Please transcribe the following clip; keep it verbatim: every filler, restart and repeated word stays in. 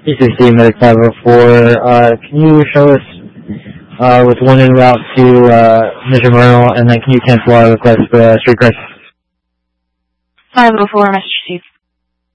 P sixteen Medic five oh four, uh, can you show us, uh, with one en route to, uh, Mission Myrtle, and then can you cancel our request for, uh, street crisis? five oh four, Master Chief.